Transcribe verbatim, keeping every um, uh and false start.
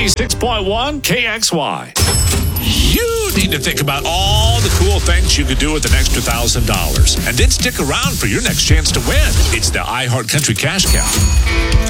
ninety-six point one K X Y. You need to think about all the cool things you could do with an extra one thousand dollars. And then stick around for your next chance to win. It's the iHeart Country Cash Cow.